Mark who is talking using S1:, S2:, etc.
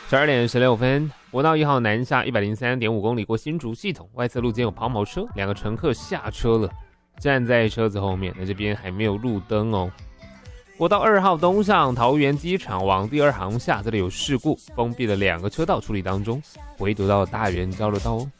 S1: 12点16分，国道1号南下103.5公里过新竹系统，外侧路肩有抛锚车，2个乘客下车了，站在车子后面，那这边还没有路灯哦。国道2号东上桃园机场往第2航厦，这里有事故，封闭了2个车道处理当中，回堵到大园交流道哦。